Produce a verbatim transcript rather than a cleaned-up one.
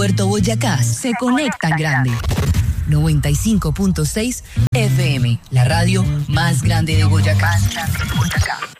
Puerto Boyacá se conecta en grande. noventa y cinco punto seis F M, la radio más grande de Boyacá. Más grande de Boyacá.